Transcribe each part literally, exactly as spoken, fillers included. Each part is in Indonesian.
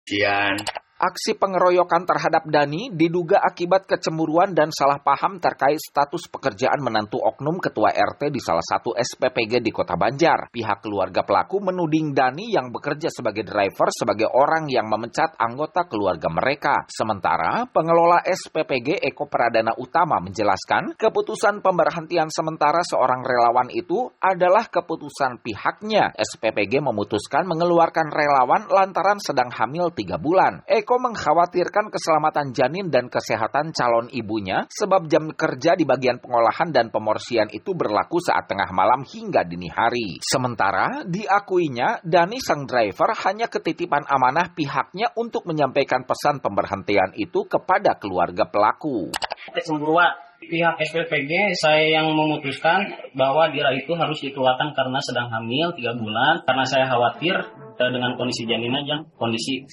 Kian. Aksi pengeroyokan terhadap Dani diduga akibat kecemburuan dan salah paham terkait status pekerjaan menantu oknum ketua R T di salah satu S P P G di Kota Banjar. Pihak keluarga pelaku menuding Dani yang bekerja sebagai driver sebagai orang yang memecat anggota keluarga mereka. Sementara, pengelola S P P G Eko Pradana Utama menjelaskan keputusan pemberhentian sementara seorang relawan itu adalah keputusan pihaknya. S P P G memutuskan mengeluarkan relawan lantaran sedang hamil tiga bulan. Eko mengkhawatirkan keselamatan janin dan kesehatan calon ibunya sebab jam kerja di bagian pengolahan dan pemorsian itu berlaku saat tengah malam hingga dini hari. Sementara diakuinya Dani sang driver hanya ketitipan amanah pihaknya untuk menyampaikan pesan pemberhentian itu kepada keluarga pelaku. Kecemburuan pihak S P P G, saya yang memutuskan bahwa Dira itu harus dikeluarkan karena sedang hamil tiga bulan karena saya khawatir dengan kondisi janinnya dan kondisi.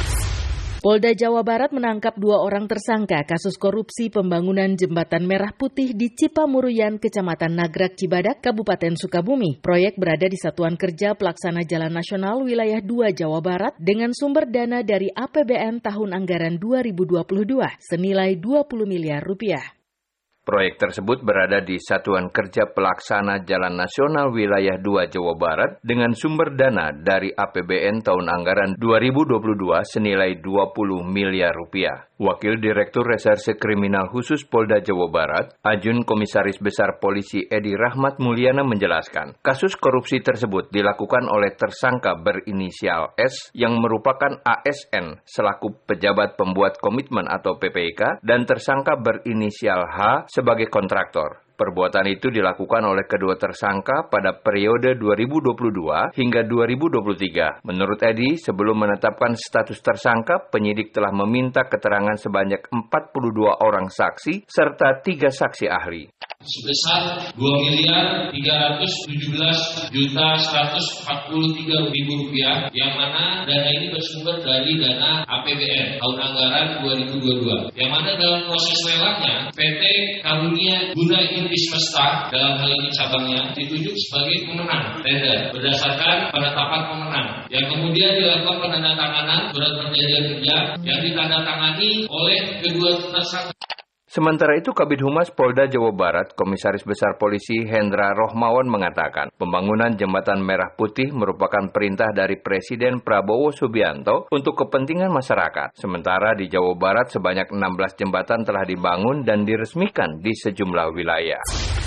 Polda Jawa Barat menangkap dua orang tersangka kasus korupsi pembangunan Jembatan Merah Putih di Cipamuruyan, Kecamatan Nagrag, Cibadak, Kabupaten Sukabumi. Proyek berada di Satuan Kerja Pelaksana Jalan Nasional Wilayah dua Jawa Barat dengan sumber dana dari A P B N tahun anggaran dua ribu dua puluh dua senilai dua puluh miliar rupiah. Proyek tersebut berada di Satuan Kerja Pelaksana Jalan Nasional Wilayah dua Jawa Barat dengan sumber dana dari A P B N tahun anggaran dua ribu dua puluh dua senilai dua puluh miliar rupiah. Wakil Direktur Reserse Kriminal Khusus Polda Jawa Barat, Ajun Komisaris Besar Polisi Edi Rahmat Mulyana menjelaskan, kasus korupsi tersebut dilakukan oleh tersangka berinisial S yang merupakan A S N selaku pejabat pembuat komitmen atau P P K dan tersangka berinisial H sebagai kontraktor. Perbuatan itu dilakukan oleh kedua tersangka pada periode dua ribu dua puluh dua hingga dua ribu dua puluh tiga. Menurut Edi, sebelum menetapkan status tersangka, penyidik telah meminta keterangan sebanyak empat puluh dua orang saksi serta tiga saksi ahli. Sebesar dua miliar tiga ratus tujuh belas juta seratus empat puluh tiga ribu rupiah, yang mana dana ini bersumber dari dana A P B N tahun anggaran dua ribu dua puluh dua, yang mana dalam proses lelangnya P T Karunia Guna Inti Semesta dalam hal ini cabangnya ditunjuk sebagai pemenang tender berdasarkan penetapan pemenang, yang kemudian dilakukan penandatanganan surat perjanjian kerja yang ditandatangani oleh kedua tersangka. Sementara itu, Kabid Humas Polda Jawa Barat, Komisaris Besar Polisi Hendra Rohmawan mengatakan, pembangunan Jembatan Merah Putih merupakan perintah dari Presiden Prabowo Subianto untuk kepentingan masyarakat. Sementara di Jawa Barat sebanyak enam belas jembatan telah dibangun dan diresmikan di sejumlah wilayah.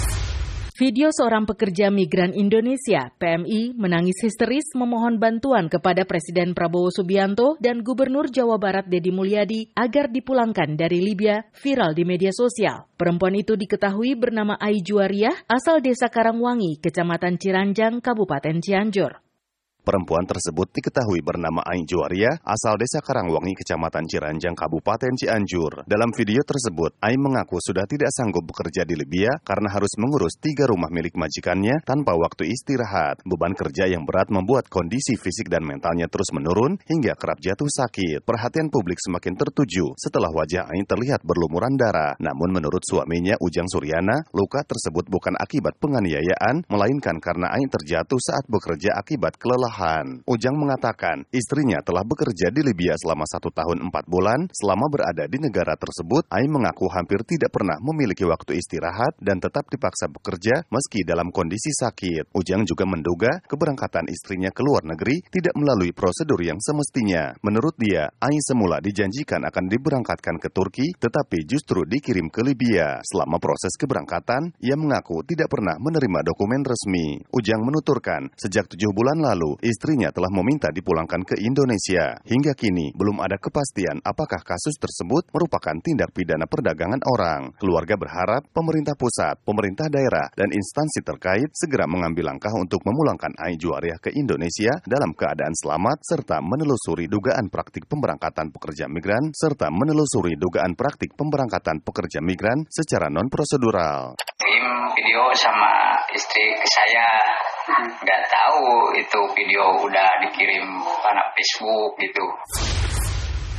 Video seorang pekerja migran Indonesia, P M I, menangis histeris memohon bantuan kepada Presiden Prabowo Subianto dan Gubernur Jawa Barat Deddy Mulyadi agar dipulangkan dari Libya, viral di media sosial. Perempuan itu diketahui bernama Ai Juwariah, asal Desa Karangwangi, Kecamatan Ciranjang, Kabupaten Cianjur. Perempuan tersebut diketahui bernama Ai Juwariah, asal Desa Karangwangi, Kecamatan Ciranjang, Kabupaten Cianjur. Dalam video tersebut, Ai mengaku sudah tidak sanggup bekerja di Libya karena harus mengurus tiga rumah milik majikannya tanpa waktu istirahat. Beban kerja yang berat membuat kondisi fisik dan mentalnya terus menurun hingga kerap jatuh sakit. Perhatian publik semakin tertuju setelah wajah Ai terlihat berlumuran darah. Namun menurut suaminya Ujang Suryana, luka tersebut bukan akibat penganiayaan, melainkan karena Ai terjatuh saat bekerja akibat kelelahan. Ujang mengatakan istrinya telah bekerja di Libya selama satu tahun empat bulan. Selama berada di negara tersebut, Ai mengaku hampir tidak pernah memiliki waktu istirahat dan tetap dipaksa bekerja meski dalam kondisi sakit. Ujang juga menduga keberangkatan istrinya ke luar negeri tidak melalui prosedur yang semestinya. Menurut dia, Ai semula dijanjikan akan diberangkatkan ke Turki, tetapi justru dikirim ke Libya. Selama proses keberangkatan, ia mengaku tidak pernah menerima dokumen resmi. Ujang menuturkan, sejak tujuh bulan lalu, istrinya telah meminta dipulangkan ke Indonesia. Hingga kini, belum ada kepastian apakah kasus tersebut merupakan tindak pidana perdagangan orang. Keluarga berharap pemerintah pusat, pemerintah daerah, dan instansi terkait segera mengambil langkah untuk memulangkan Ai Juwariah ke Indonesia dalam keadaan selamat, serta menelusuri dugaan praktik pemberangkatan pekerja migran, serta menelusuri dugaan praktik pemberangkatan pekerja migran secara non-prosedural. Kirim video sama istri ke saya. Nggak tahu itu video udah dikirim anak Facebook gitu.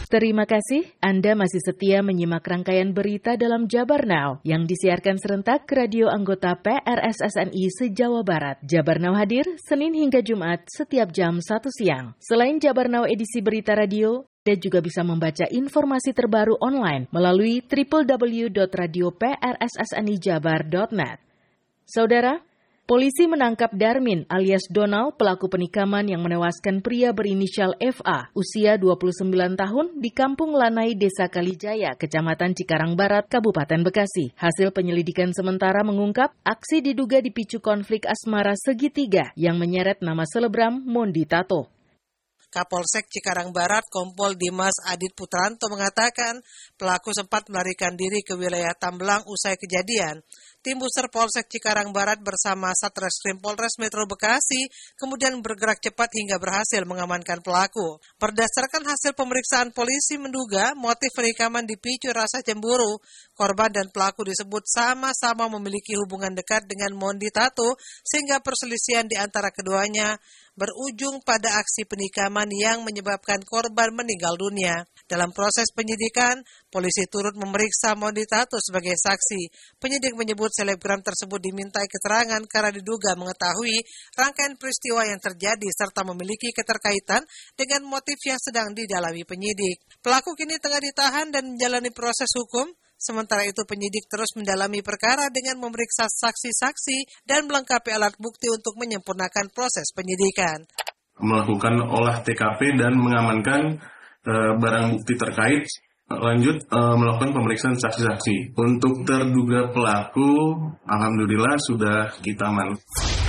Terima kasih Anda masih setia menyimak rangkaian berita dalam Jabar Now yang disiarkan serentak ke radio anggota P R S S N I se-Jawa Barat. Jabar Now hadir Senin hingga Jumat setiap jam satu siang. Selain Jabar Now edisi berita radio, Anda juga bisa membaca informasi terbaru online melalui w w w dot radio p r s s n i jabar dot net. Saudara, polisi menangkap Darmin alias Donald, pelaku penikaman yang menewaskan pria berinisial F A, usia dua puluh sembilan tahun, di Kampung Lanai, Desa Kalijaya, Kecamatan Cikarang Barat, Kabupaten Bekasi. Hasil penyelidikan sementara mengungkap aksi diduga dipicu konflik asmara segitiga yang menyeret nama selebgram Mondi Tato. Kapolsek Cikarang Barat, Kompol Dimas Adit Putranto mengatakan pelaku sempat melarikan diri ke wilayah Tambelang usai kejadian. Tim Buser Polsek Cikarang Barat bersama Satreskrim Polres Metro Bekasi kemudian bergerak cepat hingga berhasil mengamankan pelaku. Berdasarkan hasil pemeriksaan polisi menduga motif penikaman dipicu rasa cemburu. Korban dan pelaku disebut sama-sama memiliki hubungan dekat dengan Mondi Tato sehingga perselisihan di antara keduanya berujung pada aksi penikaman yang menyebabkan korban meninggal dunia. Dalam proses penyidikan, polisi turut memeriksa Mondi Tato sebagai saksi. Penyidik menyebut selebgram tersebut dimintai keterangan karena diduga mengetahui rangkaian peristiwa yang terjadi serta memiliki keterkaitan dengan motif yang sedang didalami penyidik. Pelaku kini tengah ditahan dan menjalani proses hukum. Sementara itu penyidik terus mendalami perkara dengan memeriksa saksi-saksi dan melengkapi alat bukti untuk menyempurnakan proses penyidikan. Melakukan olah T K P dan mengamankan e, barang bukti terkait, lanjut e, melakukan pemeriksaan saksi-saksi. Untuk terduga pelaku, alhamdulillah sudah kita amankan.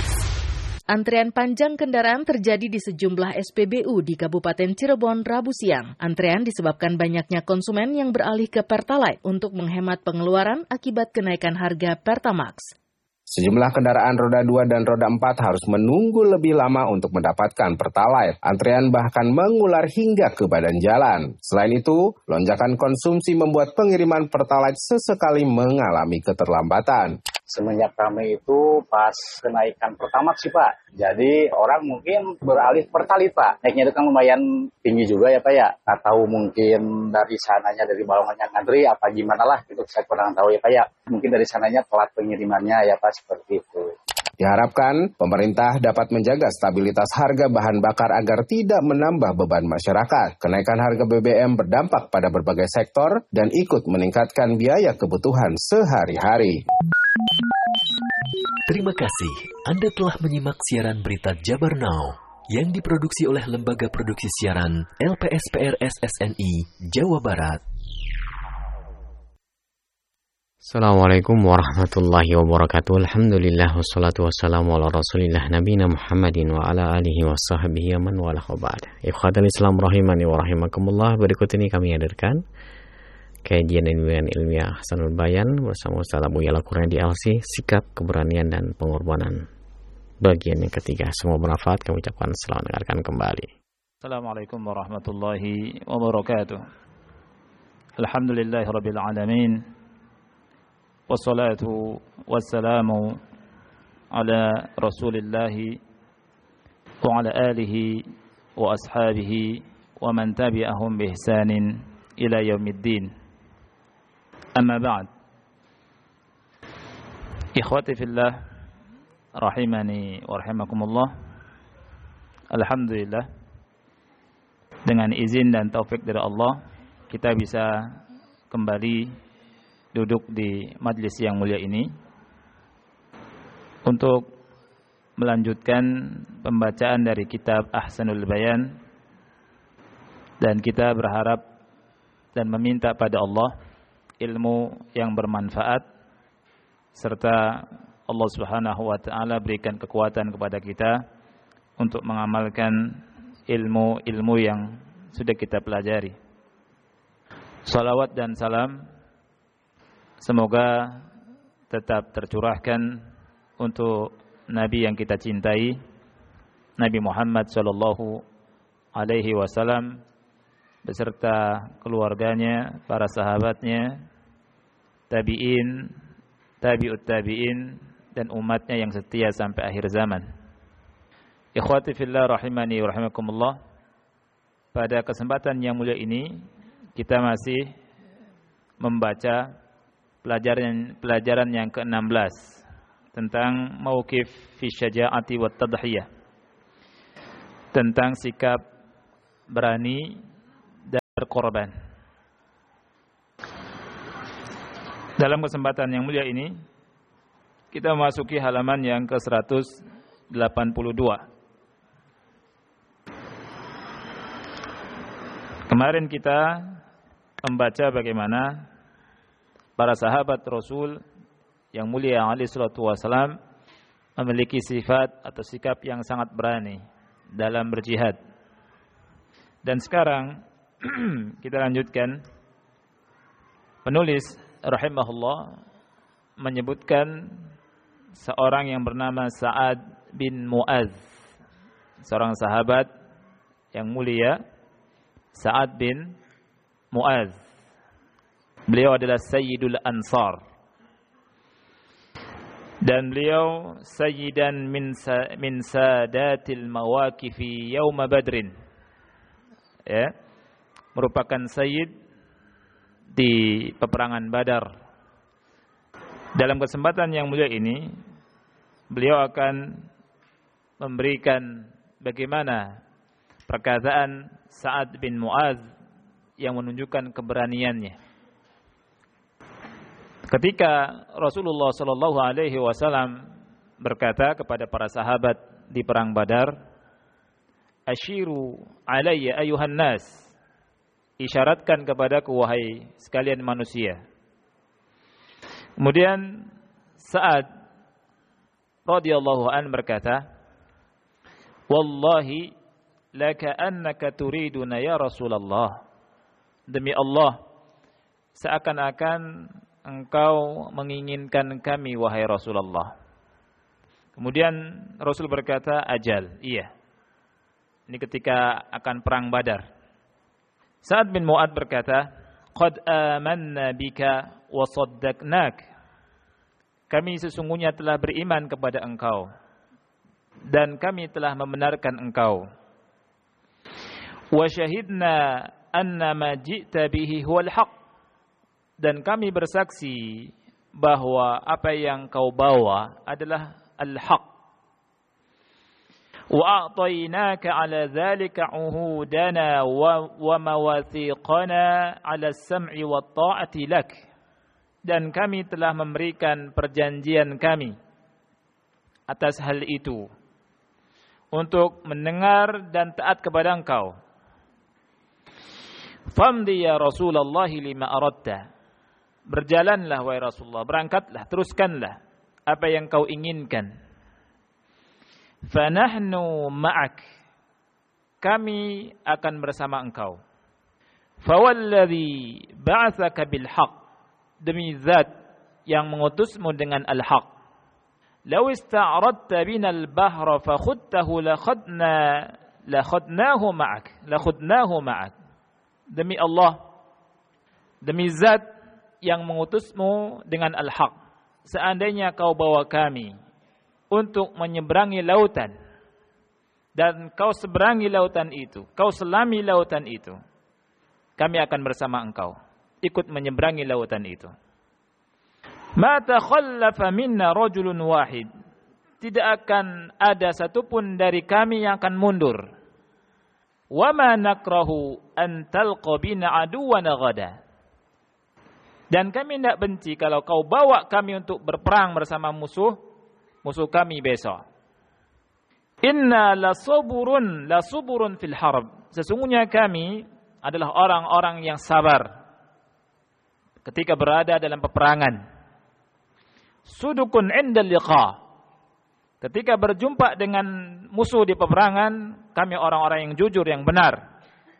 Antrean panjang kendaraan terjadi di sejumlah S P B U di Kabupaten Cirebon Rabu siang. Antrean disebabkan banyaknya konsumen yang beralih ke Pertalite untuk menghemat pengeluaran akibat kenaikan harga Pertamax. Sejumlah kendaraan roda dua dan roda empat harus menunggu lebih lama untuk mendapatkan Pertalite. Antrean bahkan mengular hingga ke badan jalan. Selain itu, lonjakan konsumsi membuat pengiriman Pertalite sesekali mengalami keterlambatan. Semenjak kami itu pas kenaikan Pertamax sih Pak, jadi orang mungkin beralih Pertalite Pak. Naiknya itu kan lumayan tinggi juga ya Pak ya. Nggak tahu mungkin dari sananya, dari balongannya ngantri apa gimana lah, itu saya kurang tahu ya Pak ya. Mungkin dari sananya telat pengirimannya ya Pak, seperti itu. Diharapkan pemerintah dapat menjaga stabilitas harga bahan bakar agar tidak menambah beban masyarakat. Kenaikan harga B B M berdampak pada berbagai sektor dan ikut meningkatkan biaya kebutuhan sehari-hari. Terima kasih Anda telah menyimak siaran berita Jabar Now yang diproduksi oleh Lembaga Produksi Siaran L P S P R S S N I Jawa Barat. Assalamualaikum warahmatullahi wabarakatuh. Alhamdulillah wassalatu wassalamu ala rasulillah nabina Muhammadin wa ala alihi wa sahbihi man wa ala khabad. Ikhwatal Islam rahimani wa rahimakumullah. Berikut ini kami hadirkan kajian ilmiah ilmiah Ahsanul Bayan bersama Ustaz Abu Yala Qurani di L C, sikap, keberanian dan pengorbanan. Bagian yang ketiga, semua bermanfaat. Kami ucapkan selamat mendengarkan kembali. Assalamualaikum warahmatullahi wabarakatuh. Alhamdulillahirabbil alamin. Wassalatu wassalamu ala Rasulillah wa ala alihi wa ashabihi wa man tabi'ahum bi ihsanin ila yaumiddin. Amma ba'd. Ikhwati fillah rahimani wa rahimakumullah. Alhamdulillah, dengan izin dan taufik dari Allah, kita bisa kembali duduk di majlis yang mulia ini untuk melanjutkan pembacaan dari kitab Ahsanul Bayan, dan kita berharap dan meminta pada Allah ilmu yang bermanfaat, serta Allah Subhanahu wa taala berikan kekuatan kepada kita untuk mengamalkan ilmu-ilmu yang sudah kita pelajari. Salawat dan salam semoga tetap tercurahkan untuk Nabi yang kita cintai, Nabi Muhammad sallallahu alaihi wasallam, beserta keluarganya, para sahabatnya, tabi'in, tabi'ut tabi'in, dan umatnya yang setia sampai akhir zaman. Ikhwati fillah rahimani wa rahimakumullah. Pada kesempatan yang mulia ini kita masih membaca pelajaran pelajaran yang ke-enam belas tentang mauqif fi syaja'ati wat tadhiyah, tentang sikap berani dan berkorban. Dalam kesempatan yang mulia ini kita memasuki halaman yang ke seratus delapan puluh dua. Kemarin kita membaca bagaimana para sahabat Rasul yang mulia alaihi salatu wasalam memiliki sifat atau sikap yang sangat berani dalam berjihad. Dan sekarang kita lanjutkan. Penulis rahimahullah menyebutkan seorang yang bernama Sa'ad bin Mu'adz, seorang sahabat yang mulia, Sa'ad bin Mu'adz. Beliau adalah Sayyidul Ansar. Dan beliau Sayyidan min, sa, min sadatil mawaqifi yawma badrin. Ya, merupakan Sayyid di peperangan Badar. Dalam kesempatan yang mulia ini, beliau akan memberikan bagaimana perkataan Sa'ad bin Mu'adz yang menunjukkan keberaniannya. Ketika Rasulullah sallallahu alaihi wasallam berkata kepada para sahabat di perang Badar, "Ashiru alayya ayuhan nas." Isyaratkan kepadaku wahai sekalian manusia. Kemudian Sa'ad radhiyallahu an berkata, "Wallahi laka annaka turiduna ya Rasulullah." Demi Allah, seakan-akan engkau menginginkan kami wahai Rasulullah. Kemudian Rasul berkata, "Ajal." Iya. Ini ketika akan perang Badar. Sa'ad bin Mu'adz berkata, "Qad amanna bika wa saddaqnak." Kami sesungguhnya telah beriman kepada engkau dan kami telah membenarkan engkau. Wa syahidna anna ma ji'ta bihi huwal haqq. Dan kami bersaksi bahwa apa yang kau bawa adalah al-haq. Wa a'tainaka 'ala dzalika 'uhudana wa mawathiqana 'ala as-sam'i wat ta'ati lak. Dan kami telah memberikan perjanjian kami atas hal itu untuk mendengar dan taat kepada engkau. Famdi ya Rasulullah lima aradta. Berjalanlah wahai Rasulullah, berangkatlah, teruskanlah apa yang kau inginkan. Fanahnu ma'ak. Kami akan bersama engkau. Fawalladhi ba'athaka bil haqq. Demi zat yang mengutusmu dengan al-haq. Law ista'radta bina al-bahra fakhudtahu lakhadna lakhadnahu ma'ak. Lakhadnahu ma'ak. Demi Allah, demi zat yang mengutusmu dengan al-haq. Seandainya kau bawa kami untuk menyeberangi lautan dan kau seberangi lautan itu, kau selami lautan itu, kami akan bersama engkau, ikut menyeberangi lautan itu. Ma takhallafa minna rajulun wahid. Tidak akan ada satupun dari kami yang akan mundur. Wa ma nakrahu an talqa bina aduwana ghada. Dan kami tidak benci kalau kau bawa kami untuk berperang bersama musuh, musuh kami besok. Inna la saburun, la suburun fil harb. Sesungguhnya kami adalah orang-orang yang sabar ketika berada dalam peperangan. Sudukun inda liqa. Ketika berjumpa dengan musuh di peperangan, kami orang-orang yang jujur, yang benar.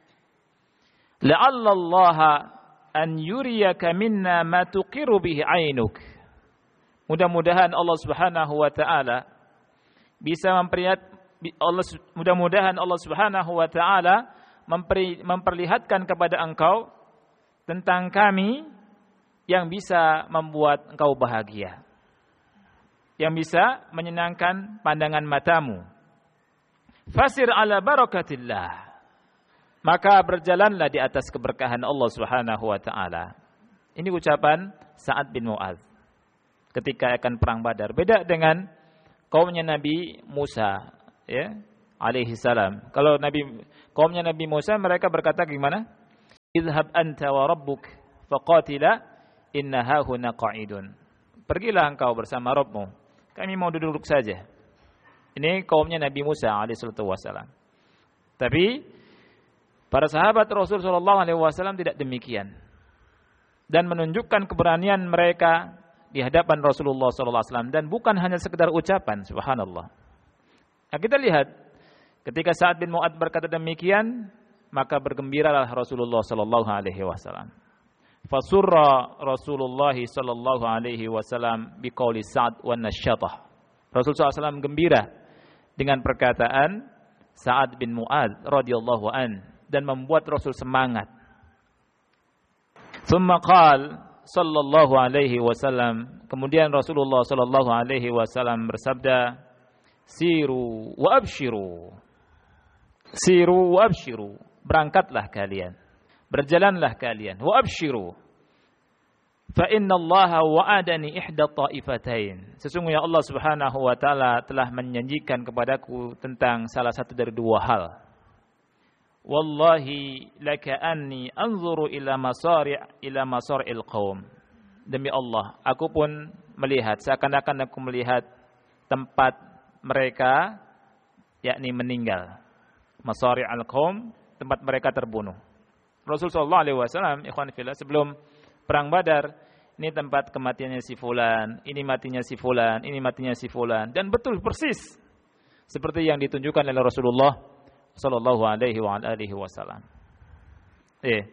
La'allallaha an yuriyaka minna ma tuqiru bihi 'ainuk. Mudah-mudahan Allah Subhanahu wa taala bisa memperlihat Allah mudah-mudahan Allah Subhanahu wa taala memperlihatkan kepada engkau tentang kami yang bisa membuat engkau bahagia, yang bisa menyenangkan pandangan matamu. Fasir ala barakatillah. maka berjalanlah di atas keberkahan Allah Subhanahu wa taala. Ini ucapan Sa'ad bin Mu'adz ketika akan perang Badar. Beda dengan kaumnya Nabi Musa, ya, alaihi salam. Kalau Nabi kaumnya Nabi Musa, mereka berkata gimana? Izhab anta wa rabbuk faqatila inna hahuna qa'idun. Pergilah engkau bersama Rabbmu, kami mau duduk saja. Ini kaumnya Nabi Musa alaihi salatu wasalam. Tapi para sahabat Rasul sallallahu alaihi wasallam tidak demikian, dan menunjukkan keberanian mereka di hadapan Rasulullah sallallahu alaihi wasallam, dan bukan hanya sekedar ucapan, subhanallah. Nah, kita lihat ketika Sa'ad bin Mu'adz berkata demikian, maka bergembiralah Rasulullah sallallahu alaihi wasallam. Fasurra Rasulullah sallallahu alaihi wasallam biqauli Sa'ad wan nasyatah. Rasul sallallahu alaihi wasallam gembira dengan perkataan Sa'ad bin Mu'adz radhiyallahu an, dan membuat Rasul semangat. Tsumma qala sallallahu alaihi wasallam, kemudian Rasulullah sallallahu alaihi wasallam bersabda, siru wa abshiru. Siru wa abshiru, berangkatlah kalian, berjalanlah kalian, wa abshiru. Fa inna Allah wa'adani ihda ta'ifatain. Sesungguhnya Allah Subhanahu wa taala telah menjanjikan kepadaku tentang salah satu dari dua hal. Wallahi lakaanni anzuru ila masari' ila masari'il qaum. Demi Allah, aku pun melihat, seakan-akan aku melihat tempat mereka yakni meninggal. Masari'al qaum, tempat mereka terbunuh. Rasul sallallahu alaihi wasallam, ikhwan fillah, sebelum perang Badar, ini tempat kematiannya si fulan, ini matinya si fulan, ini matinya si fulan, dan betul persis seperti yang ditunjukkan oleh Rasulullah sallallahu alaihi wa alihi wasallam. Eh.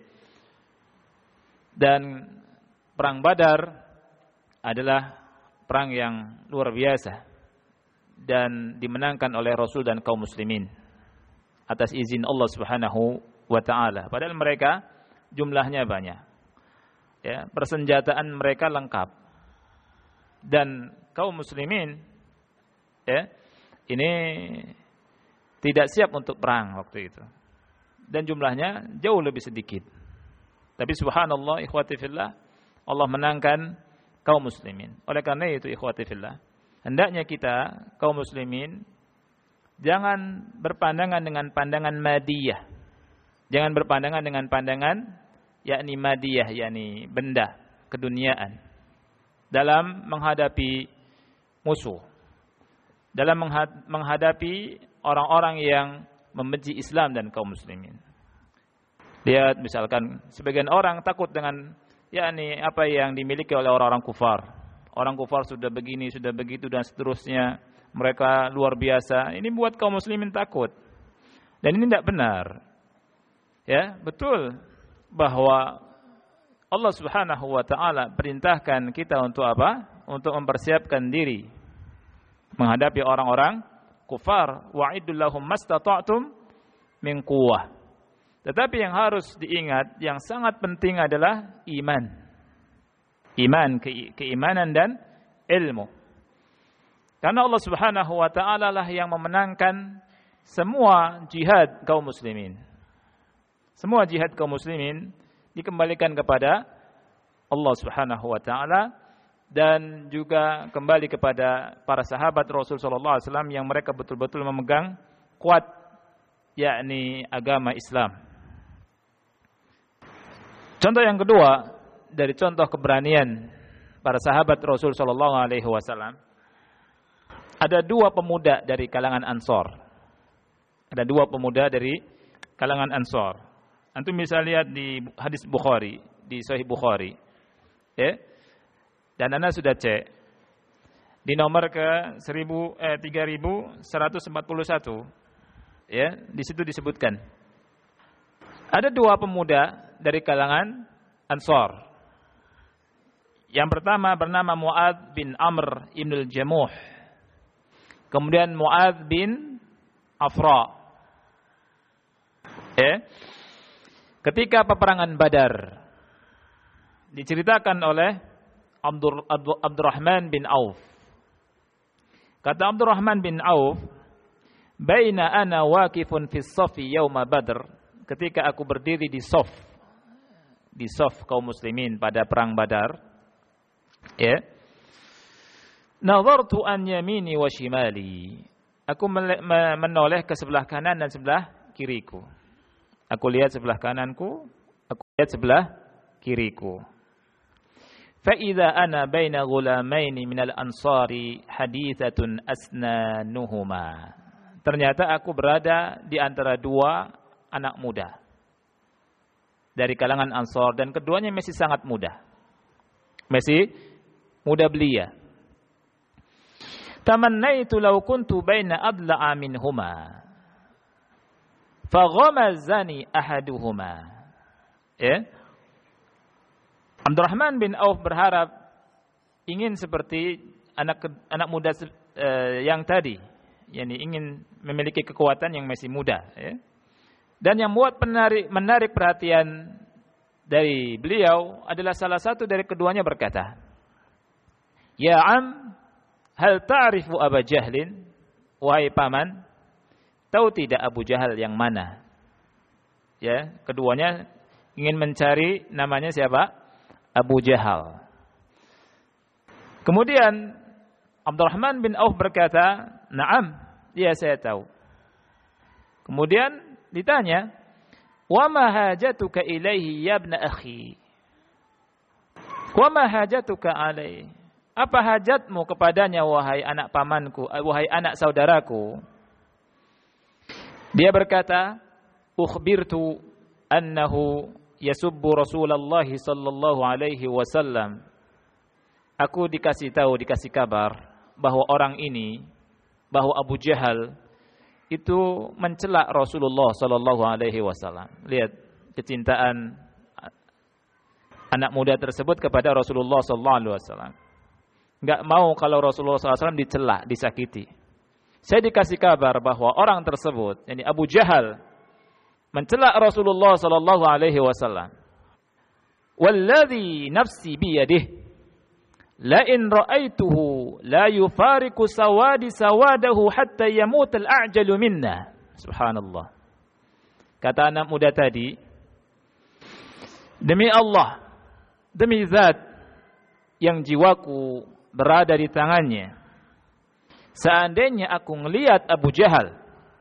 Dan perang Badar adalah perang yang luar biasa dan dimenangkan oleh Rasul dan kaum muslimin atas izin Allah Subhanahu wa taala. Padahal mereka jumlahnya banyak. Ya, persenjataan mereka lengkap. Dan kaum muslimin ya, ini tidak siap untuk perang waktu itu. Dan jumlahnya jauh lebih sedikit. Tapi subhanallah ikhwati fillah, Allah menangkan kaum muslimin. Oleh karena itu ikhwati fillah, hendaknya kita kaum muslimin jangan berpandangan dengan pandangan madiyah. Jangan berpandangan dengan pandangan yakni madiyah, yakni benda, keduniaan, dalam menghadapi musuh, dalam menghadapi orang-orang yang membenci Islam dan kaum muslimin. Lihat misalkan sebagian orang takut dengan yakni apa yang dimiliki oleh orang-orang kufar. Orang kufar sudah begini, sudah begitu dan seterusnya. Mereka luar biasa. Ini buat kaum muslimin takut. Dan ini tidak benar. Ya, betul bahwa Allah Subhanahu wa taala perintahkan kita untuk apa? Untuk mempersiapkan diri menghadapi orang-orang kufar. Wa'idul lahum mastata'tum min quwwah. Tetapi yang harus diingat, yang sangat penting adalah iman. Iman, ke- keimanan dan ilmu. Karena Allah Subhanahu wa taala lah yang memenangkan semua jihad kaum muslimin. Semua jihad kaum muslimin dikembalikan kepada Allah Subhanahu wa taala dan juga kembali kepada para sahabat Rasul sallallahu alaihi wasallam yang mereka betul-betul memegang kuat yakni agama Islam. Contoh yang kedua dari contoh keberanian para sahabat Rasul sallallahu alaihi wasallam, ada dua pemuda dari kalangan Ansor. Ada dua pemuda dari kalangan Ansor. Antum bisa lihat di hadis Bukhari, di Sahih Bukhari. Ya. Dan Anda sudah cek. Di nomor ke tiga ribu seratus empat puluh satu. Ya, di situ disebutkan. Ada dua pemuda dari kalangan Ansor. Yang pertama bernama Mu'adz bin Amr ibn al-Jamuh. Kemudian Mu'adz bin Afra. Ya. Ketika peperangan Badar diceritakan oleh Abdur, Abdur, Abdurrahman bin Auf. Kata Abdurrahman bin Auf, "Baina ana waqifun fi as-safi yauma Badr." ketika aku berdiri di saf, di saf kaum muslimin pada perang Badar, ya, nazartu an yamini wa shimali, aku menoleh ke sebelah kanan dan sebelah kiriku. Aku lihat sebelah kananku, aku lihat sebelah kiriku. Fa idza ana baina ghulamaini minal ansari hadithatun asnanuhuma. Ternyata aku berada di antara dua anak muda dari kalangan Ansar, dan keduanya masih sangat muda. Masih muda belia. Tamannaitu law kuntu baina adla'a minhuma faghamazani ahaduhuma. Ya. Abdurrahman bin Auf berharap ingin seperti anak anak muda uh, yang tadi, yakni ingin memiliki kekuatan yang masih muda, ya. Dan yang membuat menarik, menarik perhatian dari beliau adalah salah satu dari keduanya berkata, "Ya am, hal ta'rifu Abu Jahlin?" Wahai paman, tahu tidak Abu Jahal yang mana? Ya, keduanya ingin mencari namanya siapa? Abu Jahal. Kemudian Abdurrahman bin Auf berkata, "Na'am, ya saya tahu." Kemudian ditanya, "Wa ma hajatuka ilaihi ya ibna akhi?" "Wa ma hajatuka alaihi?" Apa hajatmu kepadanya wahai anak pamanku, wahai anak saudaraku? Dia berkata, "Ukhbirtu annahu yasubbu Rasulullah sallallahu alaihi wasallam." Aku dikasih tahu, dikasih kabar bahwa orang ini, bahwa Abu Jahal itu mencela Rasulullah sallallahu alaihi wasallam. Lihat kecintaan anak muda tersebut kepada Rasulullah sallallahu alaihi wasallam. Enggak mau kalau Rasulullah sallallahu alaihi wasallam dicela, disakiti. Saya dikasih kabar bahwa orang tersebut, yakni Abu Jahal, mencela Rasulullah sallallahu alaihi wasallam. Walladzi nafsi biyadihi la in ra'aituhu la yufariqu sawadi sawadahu hatta yamut al-a'jalu minna. Subhanallah. Kata anak muda tadi, demi Allah, demi zat yang jiwaku berada di tangannya, seandainya aku melihat Abu Jahal,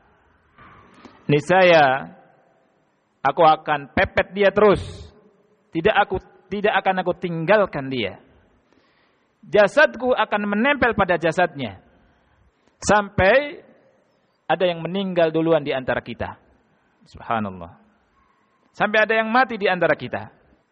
niscaya aku akan pepet dia terus. Tidak aku tidak akan aku tinggalkan dia. Jasadku akan menempel pada jasadnya sampai ada yang meninggal duluan di antara kita. Subhanallah. Sampai ada yang mati di antara kita.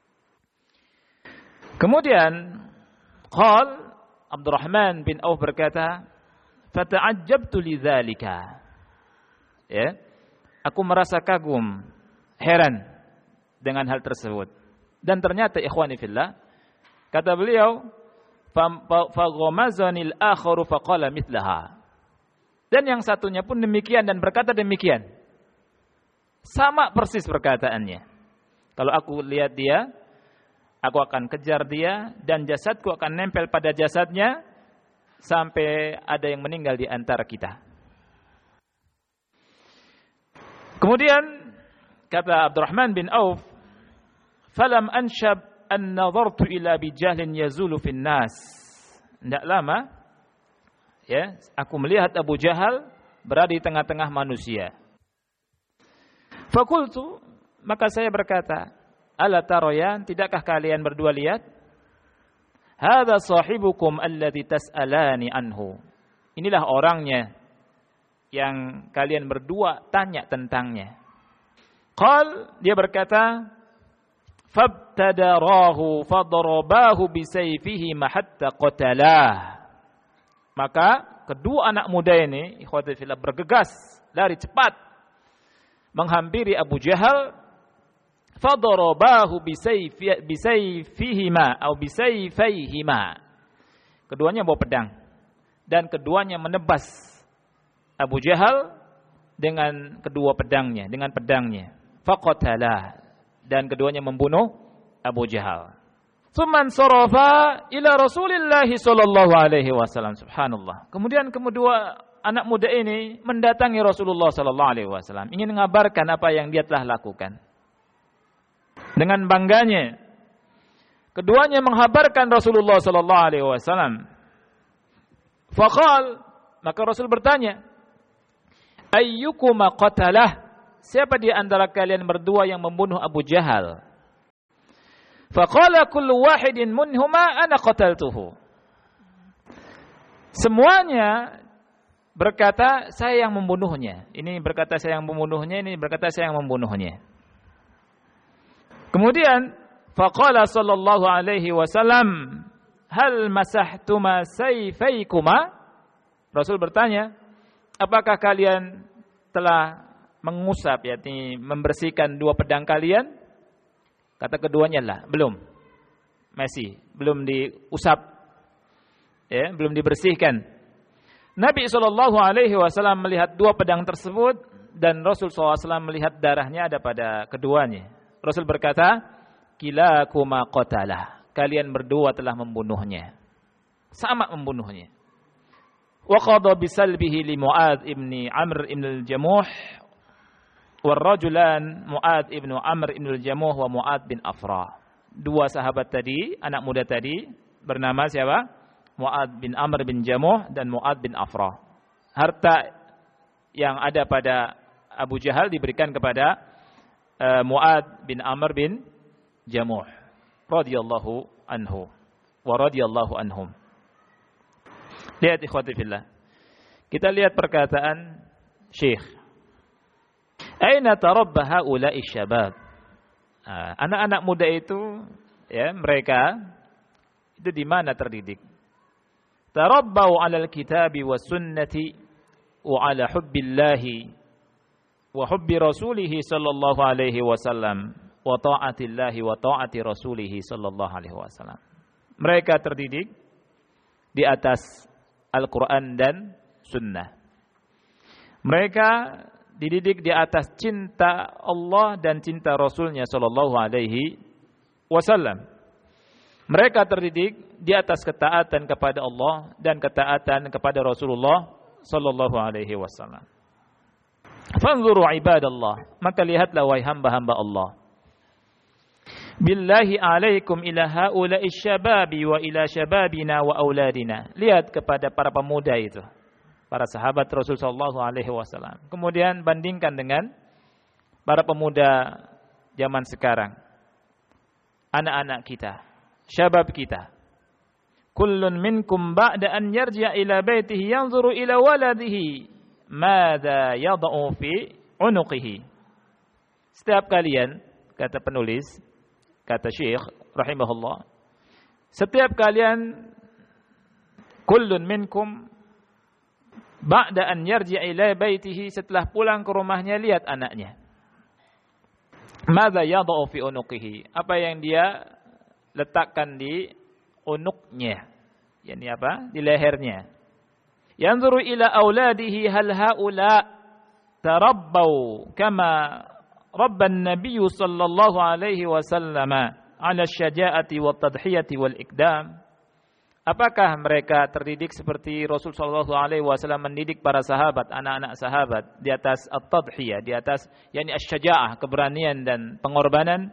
Kemudian qal Abdurrahman bin Auf berkata, "Fata'ajjabtu lidzalika." Ya. Aku merasa kagum, heran dengan hal tersebut. Dan ternyata ikhwani fillah, kata beliau, "Faghamazanil akharu faqala mithlaha." Dan yang satunya pun demikian dan berkata demikian. Sama persis perkataannya. Kalau aku lihat dia, aku akan kejar dia dan jasadku akan nempel pada jasadnya sampai ada yang meninggal di antara kita. Kemudian kata Abdurrahman bin Auf, "Falam anshab an nazartu ila Abi Jahlin yazulu fin nas." Tidak lama ya, aku melihat Abu Jahal berada di tengah-tengah manusia. Fakultu, maka saya berkata, "Ala tarayan, tidakkah kalian berdua lihat? Hadza sahibukum alladhi tas'alani anhu." Inilah orangnya yang kalian berdua tanya tentangnya. Qal, dia berkata, "Fabtadarahu fadarabahu bisayfihi hatta qatalah." Maka kedua anak muda ini, ikhwati fillah, bergegas, lari cepat menghampiri Abu Jahal. Fadarabahu bisayfi bisayfihima atau bisayfaihima. Keduanya bawa pedang dan keduanya menebas Abu Jahal dengan kedua pedangnya, dengan pedangnya. Faqatalah, dan keduanya membunuh Abu Jahal. Tsumman sarafa ila Rasulillah sallallahu alaihi wasallam. Subhanallah. Kemudian kedua anak muda ini mendatangi Rasulullah sallallahu alaihi wasallam, ingin mengabarkan apa yang dia telah lakukan. Dengan bangganya keduanya menghabarkan Rasulullah sallallahu alaihi wasallam. Faqal, maka Rasul bertanya, ayyukuma qatalah? Siapa di antara kalian berdua yang membunuh Abu Jahal? Faqala kullu wahidin minhuma ana qataltuhu. Semuanya berkata saya yang membunuhnya. Ini berkata saya yang membunuhnya, ini berkata saya yang membunuhnya. Kemudian faqala sallallahu alaihi wasallam, hal masahtuma sayfaykuma? Rasul bertanya, apakah kalian telah mengusap, yakni membersihkan dua pedang kalian? Kata keduanya lah, belum. Masih belum diusap, ya, belum dibersihkan. Nabi sallallahu alaihi wasallam melihat dua pedang tersebut dan Rasul sallallahu alaihi wasallam melihat darahnya ada pada keduanya. Rasul berkata, kilakuma qatalah. Kalian berdua telah membunuhnya. Sama membunuhnya. Wa qada bisalbihi li Mu'adz ibni Amr ibn al-Jamuh wal rajulan Mu'adz ibn Amr ibn al-Jamuh wa Mu'adz bin Afra. Dua sahabat tadi, anak muda tadi bernama siapa? Mu'adz bin Amr bin Jamuh dan Mu'adz bin Afra. Harta yang ada pada Abu Jahal diberikan kepada uh, Mu'adz bin Amr bin Jamuh radhiyallahu anhu wa radhiyallahu anhum. Lihat ikhwati fillah. Kita lihat perkataan Syekh. Aina tarabba haula'i syabab? Anak-anak muda itu, ya, mereka itu di mana terdidik? Tarabbau 'alal kitabi was sunnati wa 'ala hubbillahi wa hubbi rasulih sallallahu alaihi wasallam wa ta'atillahi wa ta'ati rasulih sallallahu alaihi wasallam. Mereka terdidik di atas Al-Quran dan Sunnah. Mereka dididik di atas cinta Allah dan cinta Rasulnya sallallahu alaihi wasallam. Mereka terdidik di atas ketaatan kepada Allah dan ketaatan kepada Rasulullah sallallahu alaihi wasallam. Fanzuru ibadallah, maka lihatlah wahai hamba-hamba Allah. Billahi alaikum ila haula'i syababi wa ila syababina wa auladina. Lihat kepada para pemuda itu, para sahabat Rasul sallallahu alaihi wasallam. Kemudian bandingkan dengan para pemuda zaman sekarang. Anak-anak kita, syabab kita. Kullun minkum ba'da an yarji'a ila baitihi yanzuru ila waladihi madza yad'u fi unuqihi. Setiap kalian, kata penulis, kata Syekh rahimahullah, setiap kalian, kullun minkum ba'da an yarji'a ila baitihi, setelah pulang ke rumahnya lihat anaknya. Madza yad'u fi unuqihi, apa yang dia letakkan di unuknya, yakni apa? Di lehernya. Yanzuru ila auladihi hal haula tarabbau kama rabban Nabi sallallahu alaihi wasallam ala syaja'ati wat tadhiyati wal ikdam. Apakah mereka terdidik seperti Rasul sallallahu alaihi wasallam mendidik para sahabat, anak-anak sahabat di atas at-tadhiyah, di atas yakni asy-syaja'ah, keberanian dan pengorbanan?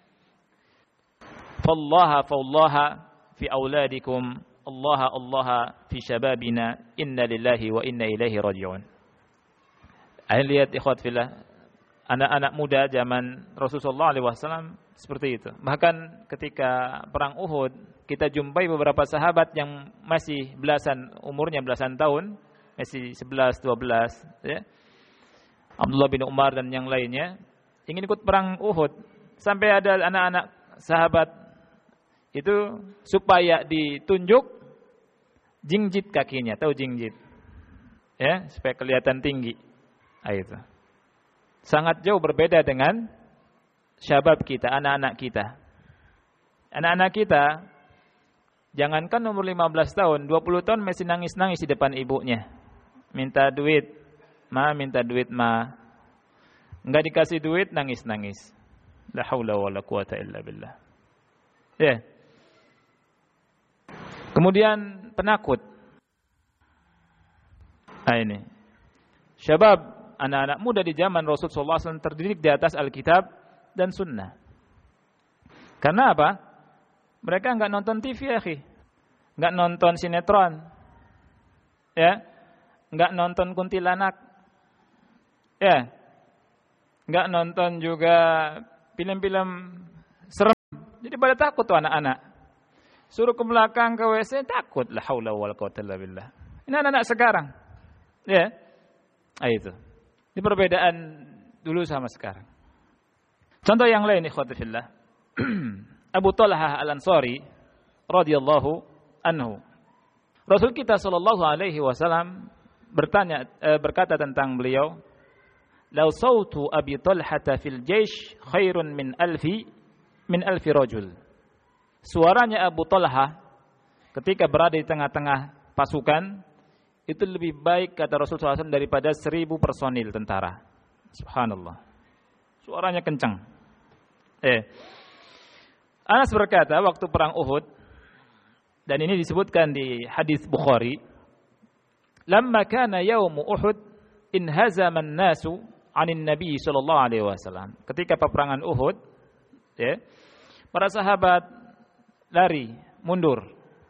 Fallaha fallaha fi auladikum, Allah Allah fi syababina, inna lillahi wa inna ilaihi raji'un. Ayo lihat ikhwat fillah, anak-anak muda zaman Rasulullah sallallahu alaihi wasallam seperti itu. Bahkan ketika perang Uhud, kita jumpai beberapa sahabat yang masih belasan umurnya, belasan tahun, masih sebelas dua belas, ya. Abdullah bin Umar dan yang lainnya ingin ikut perang Uhud, sampai ada anak-anak sahabat itu supaya ditunjuk jingjit kakinya, tahu jingjit, ya, supaya kelihatan tinggi. Ah, itu sangat jauh berbeda dengan syabab kita, anak-anak kita. Anak-anak kita, jangankan umur lima belas tahun, dua puluh tahun masih nangis-nangis di depan ibunya, minta duit, ma, minta duit ma, enggak dikasih duit nangis-nangis. La haula wala quwata illa billah. Ya. Yeah. Kemudian penakut. Nah ini. Syabab, anak-anak muda di zaman Rasul sallallahu alaihi wasallam terdidik di atas Alkitab dan Sunnah. Karena apa? Mereka enggak nonton T V, ya, akhi. Enggak nonton sinetron. Ya. Enggak nonton kuntilanak. Ya. Enggak nonton juga film-film serem. Jadi pada takut tuh anak-anak. Suruh ke belakang ke W C takut. La haula wala quwwata illa billah. Ini anak-anak sekarang. Ya. Ah itu. Ini perbedaan dulu sama sekarang. Contoh yang lain ikhwati fillah. Abu Talhah Al-Ansari radhiyallahu anhu. Rasul kita sallallahu alaihi wasallam bertanya eh, berkata tentang beliau, "Lau sautu Abi Talhah fil jaish khairun min alfi min alfi rajul." Suaranya Abu Talhah ketika berada di tengah-tengah pasukan itu lebih baik kata Rasul sallallahu alaihi wasallam daripada seribu personil tentara. Subhanallah. Suaranya kencang. Eh. Anas berkata waktu perang Uhud, dan ini disebutkan di hadis Bukhari, "Lamma kana yaum Uhud inhazama an-nasu 'anin Nabi sallallahu alaihi wasallam." Ketika peperangan Uhud, ya, para sahabat lari, mundur.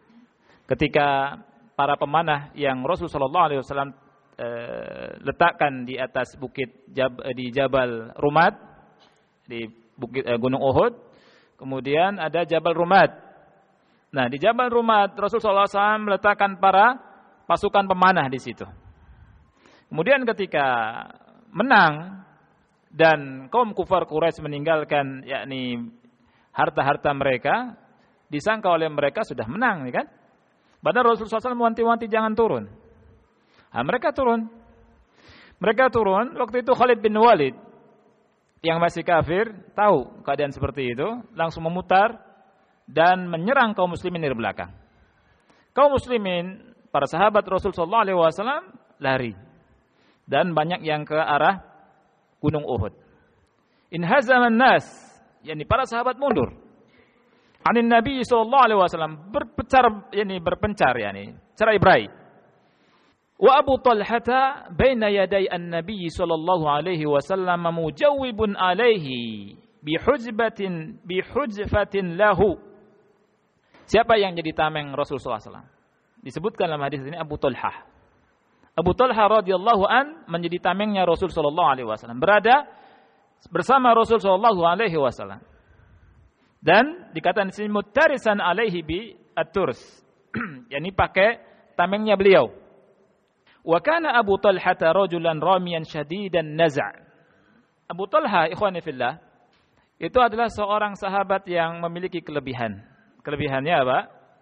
Ketika para pemanah yang Rasul sallallahu alaihi wasallam eh, letakkan di atas bukit Jab, di Jabal Rumat, di bukit eh, Gunung Uhud, kemudian ada Jabal Rumat. Nah, di Jabal Rumat Rasul sallallahu alaihi wasallam meletakkan para pasukan pemanah di situ. Kemudian ketika menang dan kaum kufar Quraisy meninggalkan yakni harta-harta mereka, disangka oleh mereka sudah menang, ya kan? Padahal Rasul sallallahu alaihi wasallam mewanti-wanti jangan turun. Nah, mereka turun. Mereka turun, waktu itu Khalid bin Walid yang masih kafir, tahu keadaan seperti itu, langsung memutar dan menyerang kaum muslimin dari belakang. Kaum muslimin, para sahabat Rasul sallallahu alaihi wasallam lari. Dan banyak yang ke arah Gunung Uhud. Inhazaman nas, yakni para sahabat mundur. Anin Nabi sallallahu alaihi wasallam berpencar, yakni berpencar yakni cerai-berai. Wa Abu Talhah baina yaday an-nabi sallallahu alaihi wasallam mujawwibun alaihi bihujbatin bihujfatin lahu. Siapa yang jadi tameng Rasul sallallahu alaihi wasallam? Disebutkan dalam hadis ini Abu Talhah. Abu Talhah radhiyallahu an menjadi tamengnya Rasul sallallahu alaihi wasallam, berada bersama Rasul sallallahu alaihi wasallam. Dan dikatakan di sini muttarisan alaihi bi at-turs. yakni pakai tamengnya beliau. Wa kana Abu Talhah rajulan ramiyan syadidan naz'. Abu Talhah ikhwani fillah itu adalah seorang sahabat yang memiliki kelebihan. Kelebihannya apa?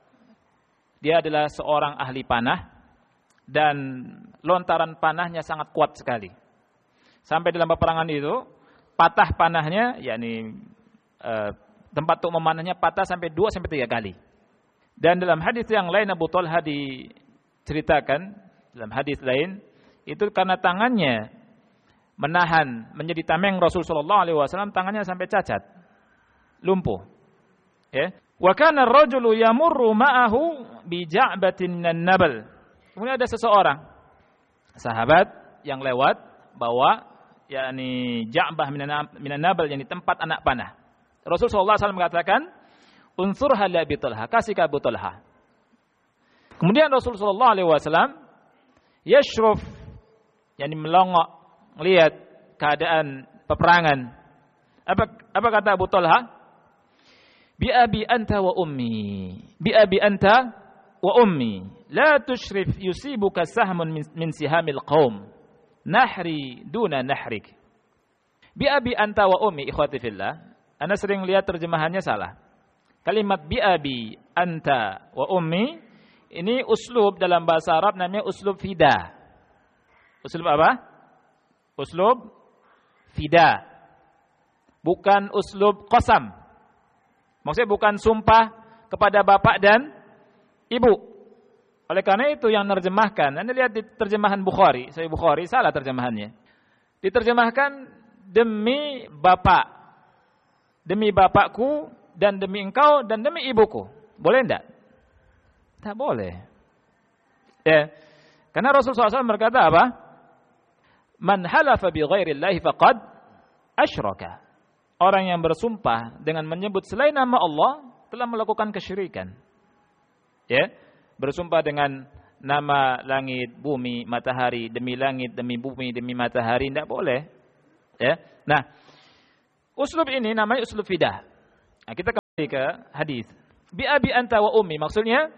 Dia adalah seorang ahli panah dan lontaran panahnya sangat kuat sekali. Sampai dalam peperangan itu patah panahnya, yakni eh, tempat untuk memanahnya patah sampai dua sampai tiga kali. Dan dalam hadis yang lain Abu Talhah diceritakan dalam hadis lain itu karena tangannya menahan menjadi tameng Rasul sallallahu alaihi wasallam, tangannya sampai cacat, lumpuh. Ya. Wa kana ar-rajulu yamurru ma'ahu bi ja'batin minan nabal. Kemudian ada seseorang sahabat yang lewat bawa yakni ja'bah minan nabal, yakni tempat anak panah. Rasul sallallahu alaihi wasallam mengatakan, "Unsurha li Abi Talhah," kasih ke Abu Talhah. Kemudian Rasul sallallahu alaihi wasallam yashruf, yakni melongok melihat keadaan peperangan. Apa apa kata Abu Talhah? Bi abi anta wa ummi. Bi abi anta wa ummi. La tushrif yusibuka sahmun min, min sihamil qaum. Nahri duna nahrik. Bi abi anta wa ummi ikhwati fillah. Ana sering lihat terjemahannya salah. Kalimat bi abi anta wa ummi ini uslub dalam bahasa Arab namanya uslub fida. Uslub apa? Uslub fida. Bukan uslub qasam. Maksudnya bukan sumpah kepada bapak dan ibu. Oleh karena itu yang menerjemahkan, Anda lihat di terjemahan Bukhari, Sahih Bukhari salah terjemahannya. Diterjemahkan demi bapak, demi bapakku dan demi engkau dan demi ibuku. Boleh enggak? Tak boleh. Ya. Karena Rasulullah shallallahu alaihi wasallam berkata apa? Man halafa bi ghairillahi faqad asyraka. Orang yang bersumpah dengan menyebut selain nama Allah telah melakukan kesyirikan. Ya, bersumpah dengan nama langit, bumi, matahari, demi langit, demi bumi, demi matahari, tidak boleh. Ya. Nah, uslub ini namanya uslub fidah. Nah, kita kembali ke hadis. Bi abi anta wa ummi, maksudnya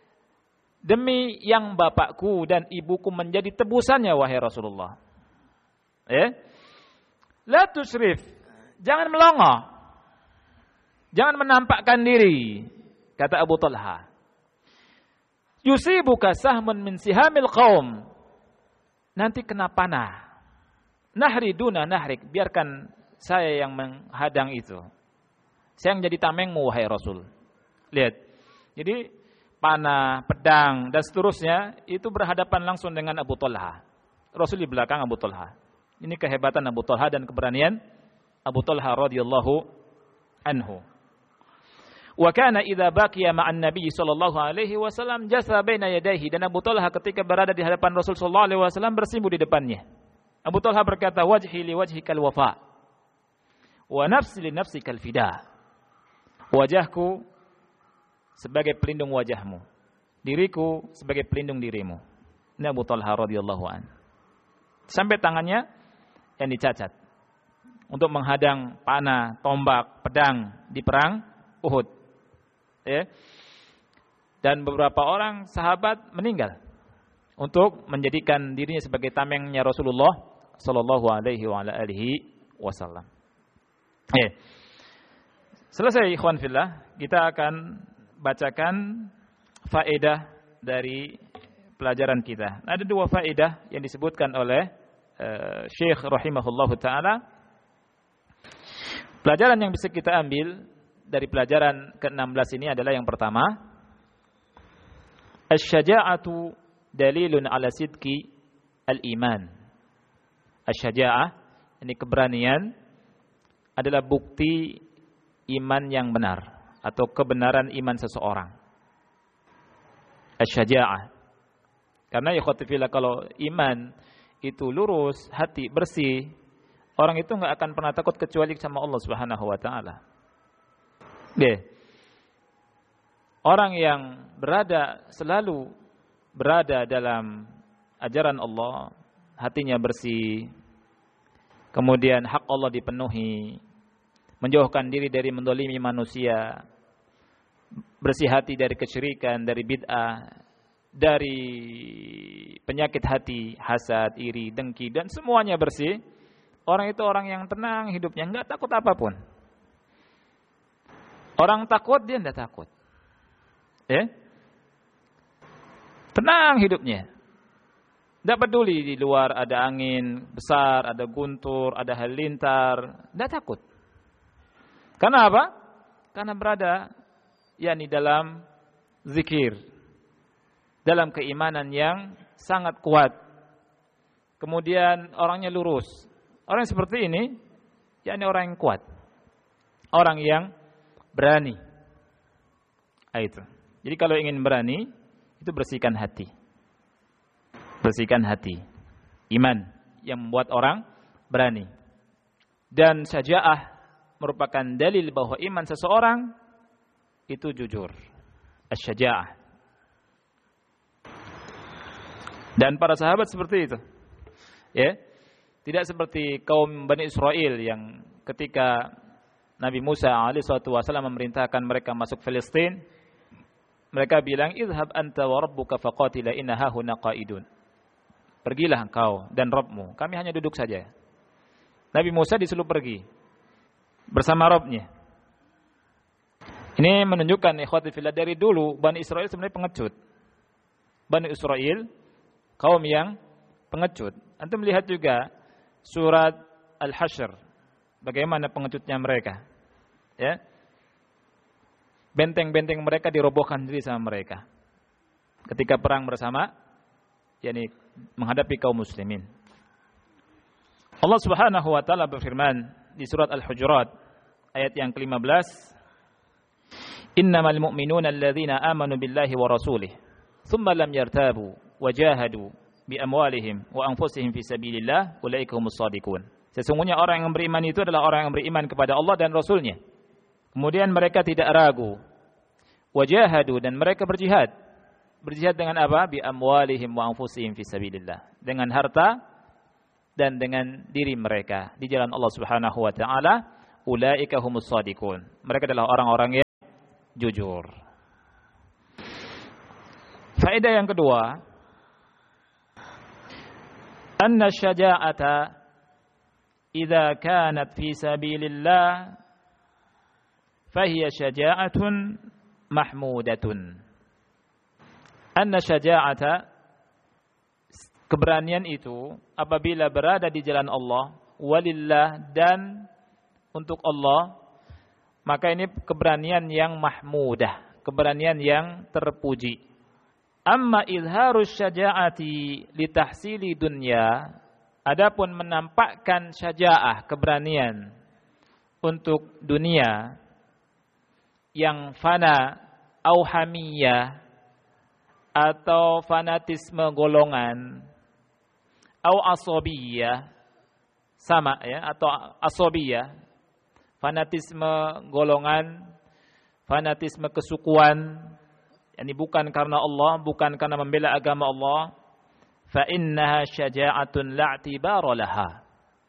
demi yang bapakku dan ibuku menjadi tebusannya wahai Rasulullah. Ya. La tusrif, jangan melongo. Jangan menampakkan diri, kata Abu Talha. Yusibuka sahmun min sihamil qaum. Nanti kena panah. Nahri duna nahrik, biarkan saya yang menghadang itu. Saya yang jadi tamengmu wahai Rasul. Lihat. Jadi panah, pedang, dan seterusnya, itu berhadapan langsung dengan Abu Talha. Rasul di belakang Abu Talha. Ini kehebatan Abu Talha dan keberanian Abu Talha radhiyallahu anhu. Wa kana idza baqiya ma'an Nabi sallallahu alaihi wasallam jasa baina yadayhi, dan Abu Talha ketika berada di hadapan Rasul sallallahu alaihi wasallam bersimpu di depannya. Abu Talha berkata, wajhi li wajhikal wafa wa nafsi li nafsikal fida. Wajahku sebagai pelindung wajahmu, diriku sebagai pelindung dirimu. Ini Abu Talha radhiyallahu an. Sampai tangannya yang dicacat untuk menghadang panah, tombak, pedang di perang Uhud. Ya. Dan beberapa orang sahabat meninggal untuk menjadikan dirinya sebagai tamengnya Rasulullah sallallahu alaihi wa ala alihi wasallam. Ya. Selesai ikhwan fillah, kita akan bacakan faedah dari pelajaran kita. Ada dua faedah yang disebutkan oleh uh, Syekh rahimahullahu taala. Pelajaran yang bisa kita ambil dari pelajaran ke enam belas ini adalah yang pertama, asy-syaja'atu dalilun ala sidqi al-iman. Asy-syaja'ah, ini keberanian, adalah bukti iman yang benar atau kebenaran iman seseorang. Asy-syaja'ah. Karena ya khotifillah, kalau iman itu lurus, hati bersih, orang itu enggak akan pernah takut kecuali sama Allah Subhanahu wa taala. Deh. Orang yang berada selalu berada dalam ajaran Allah, hatinya bersih, kemudian hak Allah dipenuhi, menjauhkan diri dari mendolimi manusia, bersih hati dari kesyirikan, dari bid'ah, dari penyakit hati, hasad, iri, dengki, dan semuanya bersih. Orang itu orang yang tenang hidupnya, enggak takut apapun. Orang takut, dia enggak takut. Ya? Tenang hidupnya. Enggak peduli di luar ada angin besar, ada guntur, ada halilintar, enggak takut. Karena apa? Karena berada yakni dalam zikir, dalam keimanan yang sangat kuat. Kemudian orangnya lurus. Orang seperti ini yakni orang yang kuat, orang yang berani. Itu. Jadi kalau ingin berani, itu bersihkan hati. Bersihkan hati. Iman yang membuat orang berani. Dan syaja'ah merupakan dalil bahwa iman seseorang itu jujur. Asy-syaja'ah. Dan para sahabat seperti itu. Ya. Tidak seperti kaum Bani Israel yang ketika Nabi Musa alaihi wasallam memerintahkan mereka masuk Palestina, mereka bilang, "Izhab anta wa rabbuka faqatila inna hahuna qa'idun." Pergilah engkau dan Rabbmu, kami hanya duduk saja. Nabi Musa disuruh pergi bersama Rabbnya. Ini menunjukkan ikhwati fillah, dari dulu Bani Israel sebenarnya pengecut. Bani Israel kaum yang pengecut. Antum melihat juga surat Al-Hasyr, bagaimana pengecutnya mereka. Ya. Benteng-benteng mereka dirobohkan sendiri sama mereka ketika perang bersama, yakni menghadapi kaum muslimin. Allah Subhanahu wa taala berfirman di surat Al-Hujurat ayat yang kelima belas, "Innamal mu'minuna alladzina amanu billahi wa rasulih, tsumma lam yartabu wa jahadu bi amwalihim wa anfusihim fi sabilillah ulaika humus shadiqun. Sesungguhnya orang yang beriman itu adalah orang yang beriman kepada Allah dan Rasul-Nya. Kemudian mereka tidak ragu. Wajahadu, dan mereka berjihad. Berjihad dengan apa? Bi amwalihim wa anfusihim fi sabilillah. Dengan harta dan dengan diri mereka di jalan Allah Subhanahu wa taala. Ulaika humus shadiqun. Mereka adalah orang-orang yang jujur. Faedah yang kedua, anna syaja'ata idza kanat fi sabilillah fahiya syaja'atun mahmudatun. Anna syaja'ata, keberanian itu apabila berada di jalan Allah, walillah, dan untuk Allah, maka ini keberanian yang mahmudah, keberanian yang terpuji. Amma izharus syaja'ati litahsili dunya, adapun menampakkan syaja'ah, keberanian untuk dunia yang fana au hamiyah atau fanatisme golongan au asabiyah, sama ya, atau asabiyah, fanatisme golongan, fanatisme kesukuan, yakni bukan karena Allah, bukan karena membela agama Allah, fa innaha syaja'atun la'tibara laha.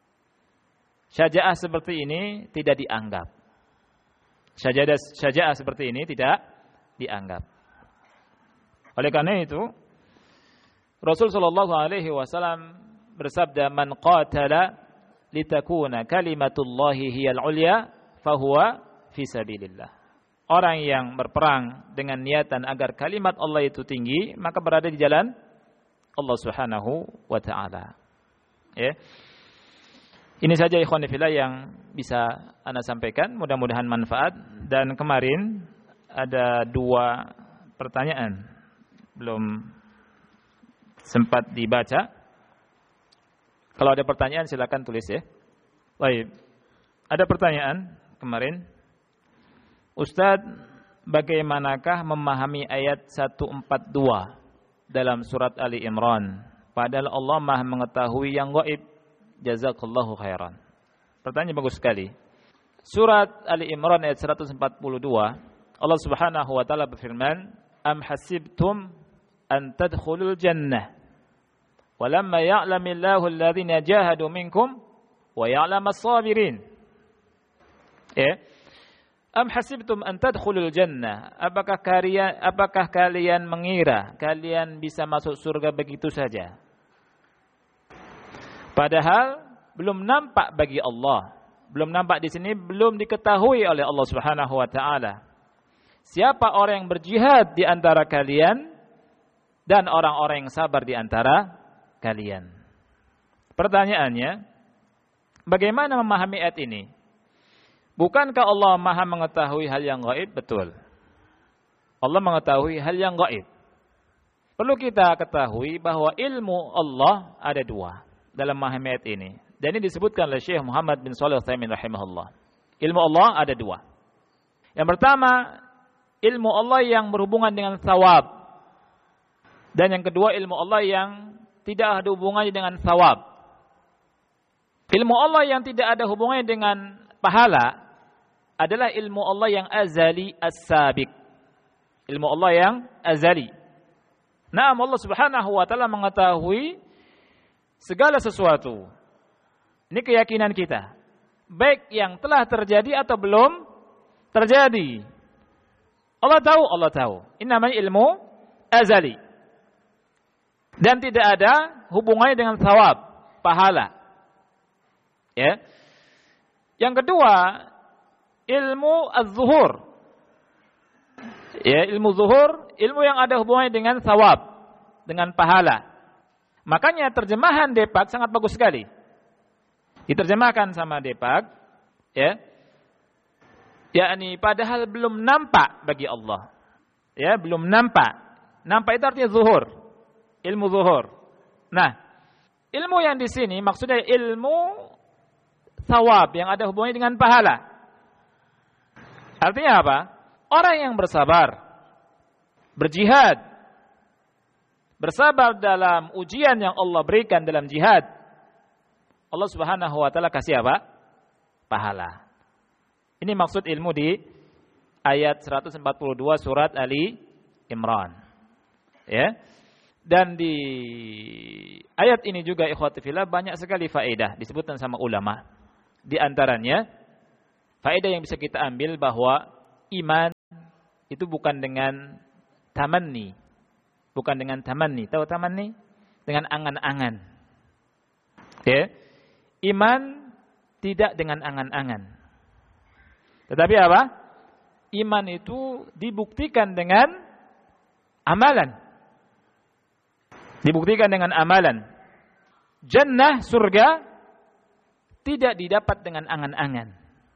Syaja'ah seperti ini tidak dianggap. Syaja'ah syaja'ah seperti ini tidak dianggap. Oleh karena itu, Rasul sallallahu alaihi wasallam bersabda, "Man qatala litakuna kalimatullahi hiyal ulya fahuwa fi sabilillah." Orang yang berperang dengan niatan agar kalimat Allah itu tinggi, maka berada di jalan Allah Subhanahu wa taala. Ya. Ini saja ikhwan fillah yang bisa ana sampaikan, mudah-mudahan manfaat. Dan kemarin ada dua pertanyaan belum sempat dibaca. Kalau ada pertanyaan silakan tulis ya. Baik. Ada pertanyaan kemarin. Ustaz, bagaimanakah memahami ayat seratus empat puluh dua dalam surat Ali Imran? Padahal Allah Maha mengetahui yang gaib. Jazakallahu khairan. Pertanyaan bagus sekali. Surat Ali Imran ayat seratus empat puluh dua, Allah Subhanahu wa taala berfirman, "Am hasibtum an tadkhulul jannah walamma ya'lamillahu alladhina jahadu minkum wa ya'lamas sabirin." Ya. Am hasibtum an tadkhulul jannah? Apakah kalian apakah kalian mengira kalian bisa masuk surga begitu saja? Padahal belum nampak bagi Allah. Belum nampak di sini, belum diketahui oleh Allah Subhanahu wa taala. Siapa orang yang berjihad di antara kalian dan orang-orang yang sabar di antara kalian? Pertanyaannya, bagaimana memahami ayat ini? Bukankah Allah Maha mengetahui hal yang gaib? Betul. Allah mengetahui hal yang gaib. Perlu kita ketahui bahwa ilmu Allah ada dua dalam memahami ayat ini. Dan ini disebutkan oleh Syekh Muhammad bin Shalih Al-Utsaimin rahimahullah. Ilmu Allah ada dua. Yang pertama, ilmu Allah yang berhubungan dengan thawab. Dan yang kedua, ilmu Allah yang tidak ada hubungannya dengan thawab. Ilmu Allah yang tidak ada hubungannya dengan pahala adalah ilmu Allah yang azali as-sabiq. Ilmu Allah yang azali. Naam, Allah Subhanahu wa taala mengetahui segala sesuatu. Ini keyakinan kita. Baik yang telah terjadi atau belum terjadi. Allah tahu, Allah tahu. Ini namanya ilmu azali. Dan tidak ada hubungannya dengan thawab, pahala. Ya. Yang kedua, ilmu az-zuhur. Ya, ilmu zuhur, ilmu yang ada hubungannya dengan thawab, dengan pahala. Makanya terjemahan Depak sangat bagus sekali. Diterjemahkan sama Depak, ya. Yakni padahal belum nampak bagi Allah. Ya, belum nampak. Nampak itu artinya zuhur. Ilmu zuhur. Nah, ilmu yang di sini maksudnya ilmu thawab yang ada hubungannya dengan pahala. Artinya apa? Orang yang bersabar, berjihad, bersabar dalam ujian yang Allah berikan dalam jihad, Allah Subhanahu wa taala kasih apa? Pahala. Ini maksud ilmu di ayat seratus empat puluh dua surat Ali Imran. Ya. Dan di ayat ini juga ikhwati fillah banyak sekali faedah disebutkan sama ulama. Di antaranya faedah yang bisa kita ambil bahwa iman itu bukan dengan tamanni. Bukan dengan tamanni. Tahu tamanni? Dengan angan-angan. Ya. Iman tidak dengan angan-angan. Tetapi apa? Iman itu dibuktikan dengan amalan. Dibuktikan dengan amalan. Jannah, surga, tidak didapat dengan angan-angan.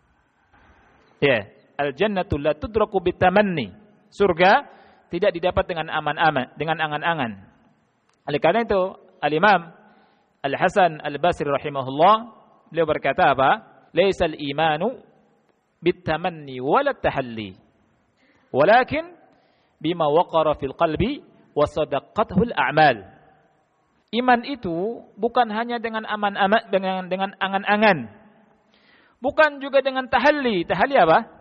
Ya, al-jannatu la tudraku bitamanni. Surga tidak didapat dengan aman-aman, dengan angan-angan. Oleh karena itu, Al-Imam Al-Hasan Al-Basri rahimahullah, beliau berkata apa? Laisal imanu bitamanni wala tahalli. Walakin bima waqara fil qalbi wa sadaqathu al-a'mal. Iman itu bukan hanya dengan aman-aman, dengan dengan angan-angan. Bukan juga dengan tahalli. Tahalli apa?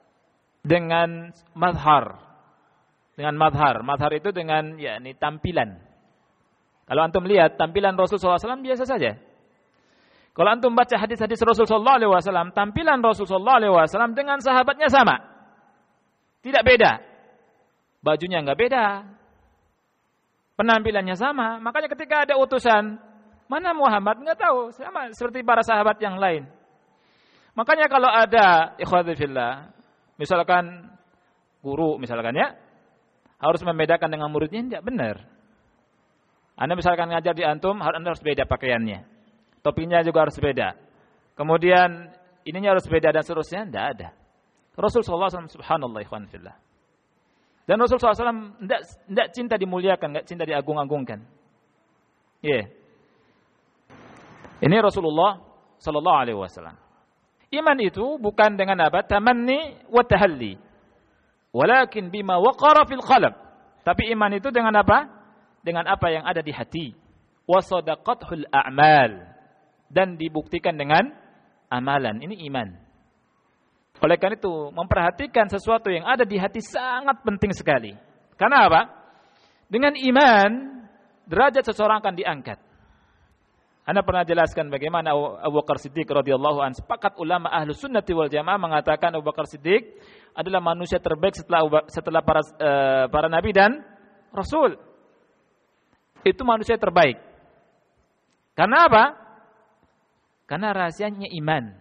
Dengan madhar. Dengan madhar. Madhar itu dengan yakni tampilan. Kalau antum lihat tampilan Rasulullah shallallahu alaihi wasallam biasa saja. Kalau antum baca hadis-hadis Rasulullah shallallahu alaihi wasallam, tampilan Rasulullah shallallahu alaihi wasallam dengan sahabatnya sama. Tidak beda. Bajunya enggak beda. Penampilannya sama. Makanya ketika ada utusan, mana Muhammad? Enggak tahu. Sama seperti para sahabat yang lain. Makanya kalau ada ikhwati fillah, misalkan guru misalkan ya, harus membedakan dengan muridnya, enggak benar. Anda misalkan ngajar di antum, Anda harus beda pakaiannya. Topinya juga harus beda. Kemudian ininya harus beda dan seterusnya, enggak ada. Rasulullah shallallahu alaihi wasallam subhanallah ikhwan fillah. Dan Rasulullah shallallahu alaihi wasallam tidak, tidak cinta dimuliakan, tidak cinta diagung-agungkan. Ya. Yeah. Ini Rasulullah sallallahu alaihi wasallam. Iman itu bukan dengan apa? Tamanni wa tahalli. Walakin bima waqara fil qalb. Tapi iman itu dengan apa? Dengan apa yang ada di hati. Wa sadaqathul a'mal. Dan dibuktikan dengan amalan. Ini iman. Oleh karena itu, memperhatikan sesuatu yang ada di hati sangat penting sekali. Karena apa? Dengan iman, derajat seseorang akan diangkat. Anda pernah jelaskan bagaimana Abu Bakar Siddiq radhiyallahu anhu. Sepakat ulama ahlu sunnati wal jamaah mengatakan Abu Bakar Siddiq adalah manusia terbaik setelah setelah para uh, para nabi dan rasul. Itu manusia terbaik. Karena apa? Karena rahasianya iman.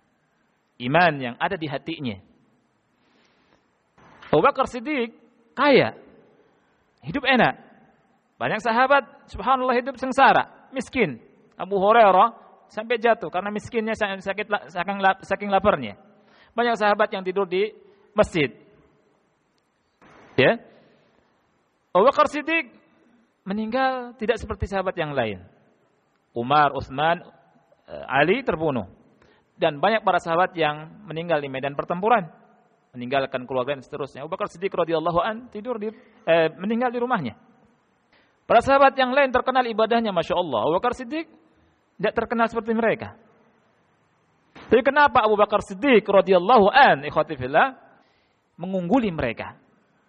Iman yang ada di hatinya. Abu Bakar Siddiq kaya. Hidup enak. Banyak sahabat subhanallah hidup sengsara, miskin. Abu Hurairah sampai jatuh karena miskinnya sakit saking saking laparnya. Banyak sahabat yang tidur di masjid. Ya. Abu Bakar Siddiq meninggal tidak seperti sahabat yang lain. Umar, Utsman, Ali terbunuh. Dan banyak para sahabat yang meninggal di medan pertempuran, meninggalkan keluarga dan seterusnya. Abu Bakar Siddiq radhiyallahu an tidur di eh, meninggal di rumahnya. Para sahabat yang lain terkenal ibadahnya, masya Allah. Abu Bakar Siddiq tidak terkenal seperti mereka. Tapi kenapa Abu Bakar Siddiq radhiyallahu an ikhwati fillah mengungguli mereka?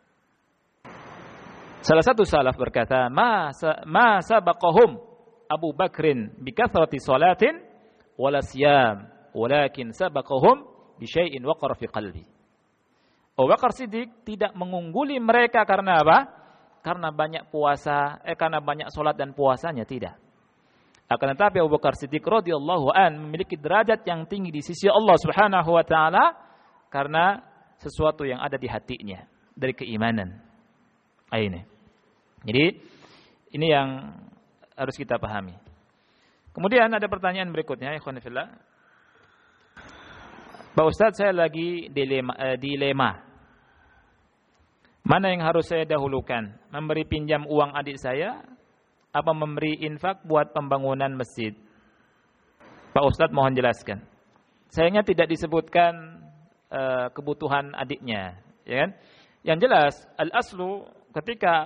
Salah satu salaf berkata, "Ma ma sabaqahum Abu Bakrin bi kathrati salatin wala siyam." Walakin sabaqahum bi syai'in waqara fi qalbi. Abu Bakar Siddiq tidak mengungguli mereka karena apa? Karena banyak puasa, eh karena banyak salat dan puasanya, tidak. Akan tetapi Abu Bakar Siddiq radhiyallahu an memiliki derajat yang tinggi di sisi Allah Subhanahu wa taala karena sesuatu yang ada di hatinya dari keimanan. Ini. Jadi ini yang harus kita pahami. Kemudian ada pertanyaan berikutnya, ikhwan fillah. Pak Ustadz, saya lagi dilema, eh, dilema. Mana yang harus saya dahulukan? Memberi pinjam uang adik saya, apa memberi infak buat pembangunan masjid? Pak Ustadz mohon jelaskan. Sayangnya tidak disebutkan eh, kebutuhan adiknya, ya kan? Yang jelas, al-aslu ketika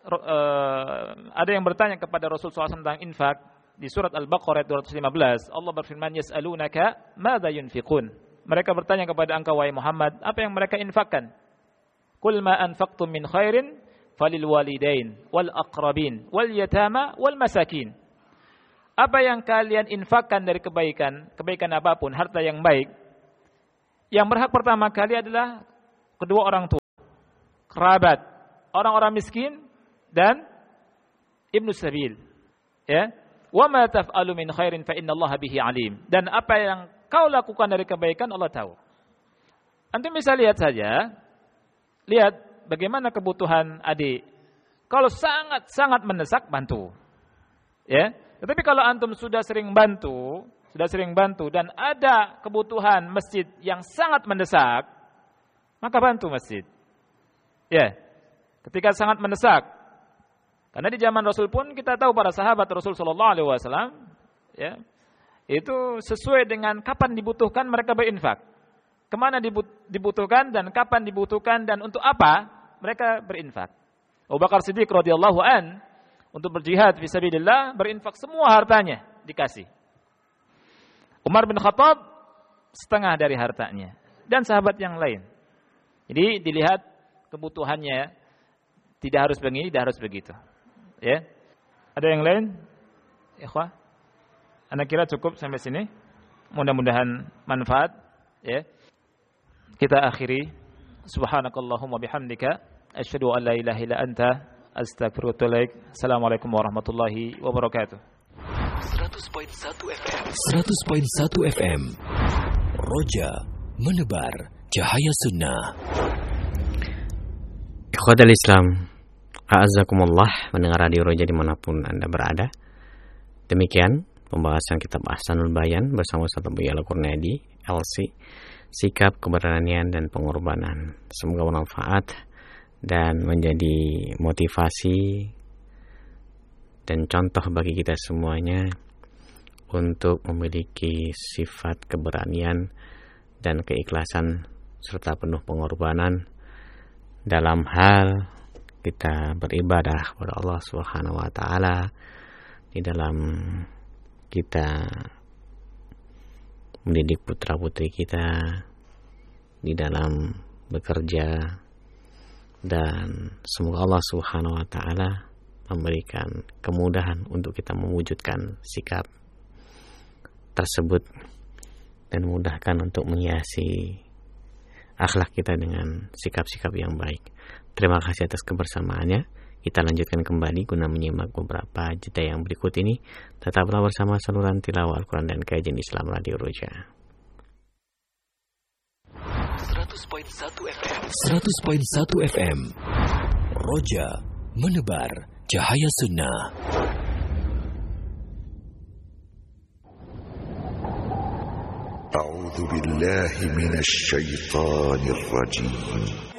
uh, ada yang bertanya kepada Rasulullah shallallahu alaihi wasallam tentang infak di surat Al-Baqarah dua ratus lima belas. Allah berfirman, "Yas'alunaka madza yunfiqun?" Mereka bertanya kepada engkau wahai Muhammad, apa yang mereka infakkan? Qul ma anfaqtum min khairin falil walidain wal aqrabin wal yatama wal masakin. Apa yang kalian infakkan dari kebaikan, kebaikan apapun, harta yang baik, yang berhak pertama kali adalah kedua orang tua, kerabat, orang-orang miskin, dan ibnu sabil. Ya, wa ma taf'alu min khairin fa innallaha bihi alim. Dan apa yang kau lakukan dari kebaikan Allah tahu. Antum bisa lihat saja, lihat bagaimana kebutuhan adik. Kalau sangat-sangat mendesak, bantu. Ya, tetapi kalau antum sudah sering bantu, sudah sering bantu dan ada kebutuhan masjid yang sangat mendesak, maka bantu masjid. Ya, ketika sangat mendesak. Karena di zaman Rasul pun kita tahu para sahabat Rasul sallallahu alaihi wasallam, ya, itu sesuai dengan kapan dibutuhkan mereka berinfak. Kemana dibutuhkan dan kapan dibutuhkan dan untuk apa mereka berinfak. Abu Bakar Siddiq radhiyallahu an untuk berjihad fisabilillah berinfak semua hartanya dikasih. Umar bin Khattab setengah dari hartanya dan sahabat yang lain. Jadi dilihat kebutuhannya, tidak harus begini, tidak harus begitu. Ya. Ada yang lain? Ikhwah. Anda kira cukup sampai sini? Mudah-mudahan manfaat, ya. Kita akhiri. Subhanakallahumma bihamdika asyhadu an la ilaha illa anta astaghfiruka wa atubu ilaik. Assalamualaikum warahmatullahi wabarakatuh. seratus koma satu F M seratus koma satu F M Roja menebar cahaya sunnah. Ikhwatal Islam, a'azzakumullah, mendengar radio Roja dimanapun Anda berada. Demikian pembahasan kitab Ahsanul Bayan bersama Ustaz Buya Al-Qurnaidi, L C, sikap keberanian dan pengorbanan. Semoga bermanfaat dan menjadi motivasi dan contoh bagi kita semuanya untuk memiliki sifat keberanian dan keikhlasan serta penuh pengorbanan dalam hal kita beribadah kepada Allah Subhanahu wa taala, di dalam kita mendidik putra-putri kita, di dalam bekerja, dan semoga Allah Subhanahu wa taala memberikan kemudahan untuk kita mewujudkan sikap tersebut dan memudahkan untuk menghiasi akhlak kita dengan sikap-sikap yang baik. Terima kasih atas kebersamaannya. Kita lanjutkan kembali guna menyimak beberapa jeda yang berikut ini. Tetaplah bersama saluran tilawah Al-Quran dan kajian Islam Radio Roja. seratus koma satu F M seratus koma satu F M Roja menebar cahaya sunnah. A'udzu billahi minasy syaithanir rajim.